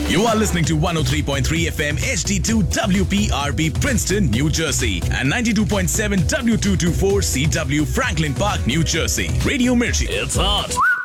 You are listening to 103.3 FM HD2 WPRB Princeton, New Jersey and 92.7 W224 CW Franklin Park, New Jersey. Radio Mirchi. It's hot.